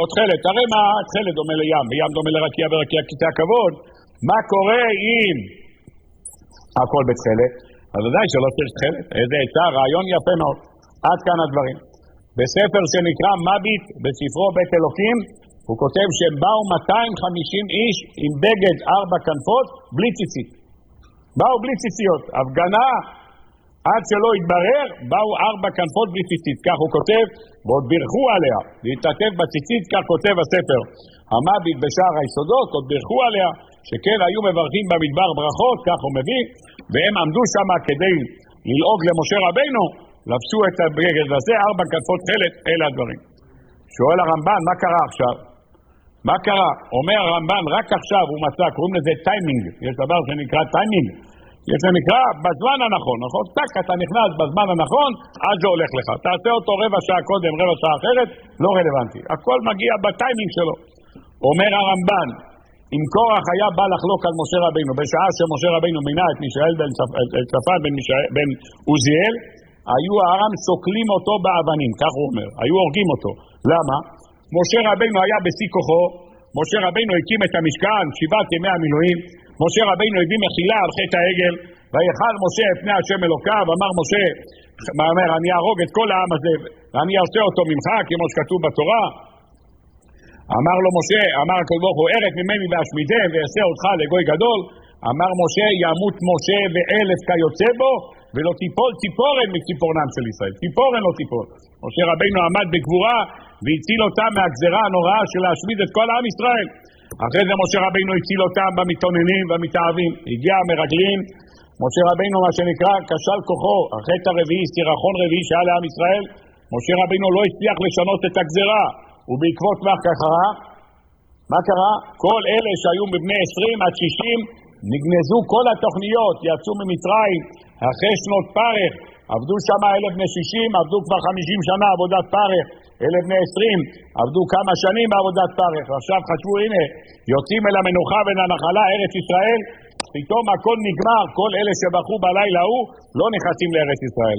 תכלת, הרי מה תכלת דומה לים, וים דומה לרקיע ורקיע קטעי הכבוד, מה קורה אם הכל בתכלת? אז ודאי שלא צריך תכלת, איזה עצה, רעיון יפה מאוד. עד כאן הדברים. בספר שנקרא מביט, בספרו בית אלוקים, הוא כותב שהם באו 250 איש עם בגד 4 כנפות בלי ציצית. באו בלי ציציות, הפגנה עד שלא התברר, באו 4 כנפות בלי ציצית, כך הוא כותב, ועוד בירכו עליה, להתעטף בציצית, כך כותב הספר המביט בשער היסודות, עוד בירכו עליה, שכן היו מברכים במדבר ברכות, כך הוא מביא, והם עמדו שם כדי ללעוג למשה רבינו, לבשו את הבגד הזה, 4 כנפות תכלת, אלה הדברים. שואל הרמב"ן, מה קרה עכשיו? מה קרה? אומר הרמב"ן, רק עכשיו הוא מצא, קוראים לזה טיימינג, יש דבר שנקרא טיימינג, יש נקרא בזמן הנכון, נכון? טק, אתה נכנס בזמן הנכון, אז זה הולך לך. תעשה אותו רבע שעה קודם, רבע שעה אחרת, לא רלוונטי. הכל מגיע בטיימינג שלו. אומר הרמב"ן, אם קורח היה בא לחלוק על משה רבינו, בשעה שמשה רבינו מינה את צפן בן עוזיאל, היו הארם סוקלים אותו באבנים, כך הוא אומר, היו הורגים אותו. למה? משה רבינו היה בשיא כוחו, משה רבינו הקים את המשכן, 7 ימי המילואים, משה רבינו הביא מחילה על חטא העגל, ויחל משה את פני השם אלוקיו, אמר משה, אני אהרוג את כל העם הזה, ואני אעשה אותו ממך, כמו שכתוב בתורה. אמר לו משה, אמר הקדוש ברוך הוא, ארץ ממני ואשמידם, ויעשה אותך לגוי גדול. אמר משה, ימות משה ו1000 כיוצא בו, ולא תיפול ציפורן מציפורנם של ישראל. ציפורן לא תיפול. משה רבינו עמד בגבורה, והציל אותם מהגזרה הנוראה של להשמיד את כל העם ישראל. אחרי זה משה רבינו הציל אותם במתאוננים והמתאהבים. הגיע המרגלים, משה רבינו מה שנקרא כשל כוחו, החטא הרביעי, סירחון רביעי שהיה לעם ישראל, משה רבינו לא הצליח לשנות את הגזרה, ובעקבות מה קרה? כל אלה שהיו מבני 20 עד 60 נגנזו כל התוכניות, יצאו ממצרים אחרי שנות פרך, עבדו שם 1000 בני 60, עבדו כבר 50 שנה עבודת פרך, 1000 בני 20, עבדו כמה שנים בעבודת פרך, ועכשיו חשבו הנה, יוצאים אל המנוחה ולנחלה ארץ ישראל, פתאום הכל נגמר, כל אלה שבחרו בלילה ההוא לא נכנסים לארץ ישראל,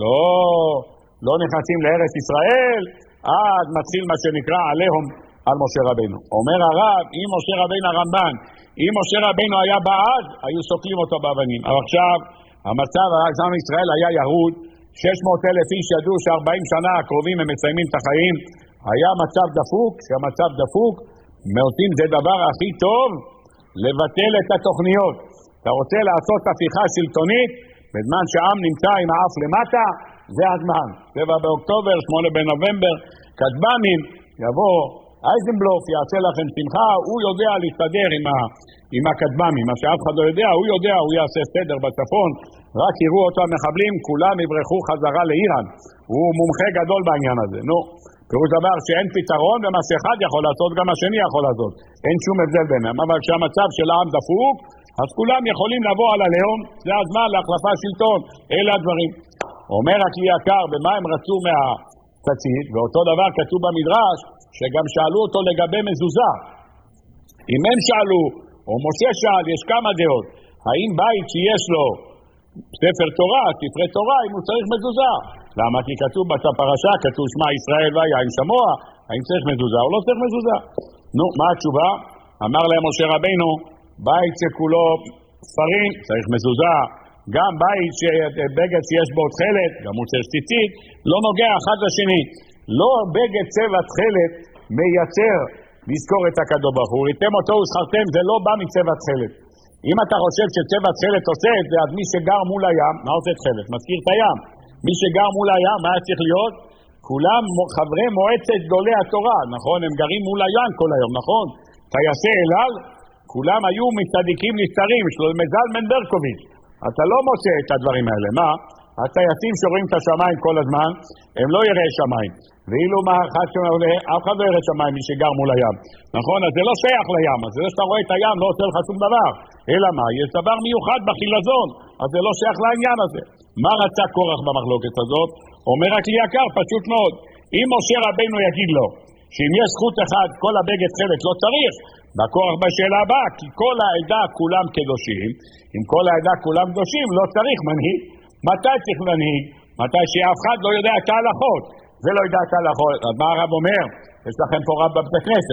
לא נכנסים לארץ ישראל, אז מתחיל מה שנקרא עליהם על משה רבינו. אומר הרב, אם משה רבינו הרמב"ן, אם משה רבינו היה בעד, היו סוקלים אותו באבנים. אבל עכשיו, המצב עם ישראל היה ירוד, 600,000 איש ידעו ש40 שנה הקרובים הם מסיימים את החיים, היה מצב דפוק, שהמצב דפוק, מעושים זה דבר הכי טוב, לבטל את התוכניות. אתה רוצה לעשות הפיכה שלטונית, בזמן שהעם נמצא עם האף למטה, זה הזמן. 7 באוקטובר, 8 בנובמבר, כטב"מים, יבוא אייזנבלוף, יעשה לכם שמחה, הוא יודע להסתדר עם הכטב"מים, מה שאף אחד לא יודע, הוא יעשה סדר בצפון, רק יראו אותו המחבלים, כולם יברחו חזרה לאיראן, הוא מומחה גדול בעניין הזה, פירוש דבר שאין פתרון, ומה שאחד יכול לעשות, גם השני יכול לעשות, אין שום הבדל ביניהם, אבל כשהמצב של העם דפוק, אז כולם יכולים לבוא על הלאום, זה הזמן להחלפה שלטון, אלה הדברים. אומר הכלי יקר, במה הם רצו מהציצית, ואותו דבר כתוב במדרש, שגם שאלו אותו לגבי מזוזה. אם הם שאלו, או משה שאל, יש כמה דעות, האם בית שיש לו ספר תורה, ספרי תורה, אם הוא צריך מזוזה? למה? כי כתוב בפרשה, כתוב שמע ישראל ויין שמוע, האם צריך מזוזה או לא צריך מזוזה? מה התשובה? אמר להם משה רבינו, בית שכולו ספרים, צריך מזוזה, גם בית שבגד שיש בו תכלת, גם הוא צריך ציצית, לא נוגע אחד לשני. לא בגד צבע תכלת מייצר לזכור את הקדוש ברוך הוא, ראיתם אותו וזכרתם, זה לא בא מצבע תכלת. אם אתה חושב שצבע תכלת עושה את זה, אז מי שגר מול הים, מה עושה תכלת? מזכיר את הים. מי שגר מול הים, מה צריך להיות? כולם חברי מועצת גדולי התורה, נכון? הם גרים מול הים כל היום, נכון? טייסי אל על, כולם היו מצדיקים נסתרים, שלמה זלמן ברקוביץ'. אתה לא מוצא את הדברים האלה, מה? הטייסים שרואים את השמיים כל הזמן, הם לא יראי שמיים. ואילו מה אחד שעולה, אף אחד לא יראה שמיים מי שגר מול הים. נכון? אז זה לא שייך לים, אז זה שאתה רואה את הים לא עושה לך שום דבר. אלא מה? יש דבר מיוחד בחילזון, אז זה לא שייך לעניין הזה. מה רצה קורח במחלוקת הזאת? אומר הכלי יקר, פשוט מאוד. אם משה רבינו יגיד לו, שאם יש זכות אחד, כל הבגד תכלת לא צריך, בקורח בשאלה הבאה, כי כל העדה כולם קדושים, אם כל העדה כולם קדושים, לא צריך מנהיג. מתי צריך מנהיג? מתי שאף אחד לא יודע את ההלכות. זה לא יודע את ההלכות. אז מה הרב אומר? יש לכם פה רב בבית הכנסת.